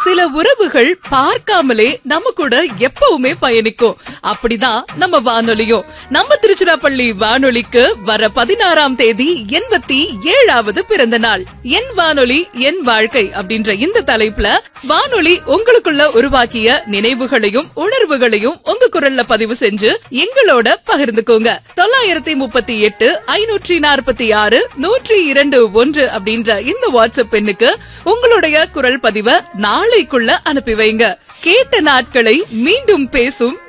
சில உறவுகள் பார்க்காமலே நம்ம கூட எப்பவுமே பயணிக்கும். அப்படிதான் நம்ம வானொலியும். நம்ம திருச்சிராப்பள்ளி வானொலிக்கு வர 16ஆம் தேதி 87வது பிறந்த நாள். என் வானொலி என் வாழ்க்கை அப்படின்ற இந்த தலைப்புல வானொலி உங்களுக்குள்ள உருவாக்கிய நினைவுகளையும் உணர்வுகளையும் உங்க குரல்ல பதிவு செஞ்சு எங்களோட பகிர்ந்துக்கோங்க. 938 546 102 அப்படின்ற இந்த வாட்ஸ்அப் எண்ணுக்கு உங்களுடைய குரல் பதிவை நாளைக்குள்ள அனுப்பி வைங்க. கேட்ட நாட்களை மீண்டும் பேசும்